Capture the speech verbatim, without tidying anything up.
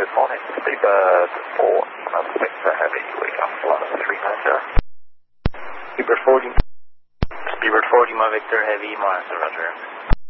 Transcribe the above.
Good morning, Speedbird four, Lima Victor Heavy, we got flight three nine zero. Speedbird four, Speedbird four, Lima Victor Heavy, Mars, Roger.